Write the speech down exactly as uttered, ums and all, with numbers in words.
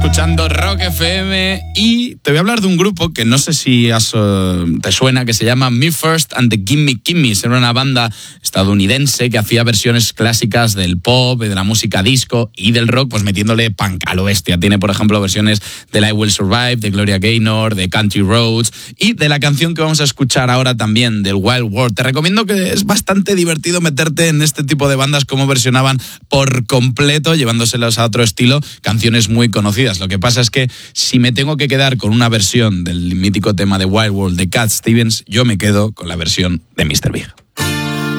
escuchando Rock F M y te voy a hablar de un grupo que no sé si has, uh, te suena, que se llama Me First and the Gimme Gimmes. Era una banda estadounidense que hacía versiones clásicas del pop, de la música disco y del rock, pues metiéndole punk a lo bestia. Tiene, por ejemplo, versiones de I Will Survive, de Gloria Gaynor, de Country Roads y de la canción que vamos a escuchar ahora también, del Wild World. Te recomiendo que es bastante divertido meterte en este tipo de bandas, como versionaban por completo, llevándoselos a otro estilo, canciones muy conocidas. Lo que pasa es que si me tengo que quedar con una versión del mítico tema de Wild World de Cat Stevens, yo me quedo con la versión de mister Big.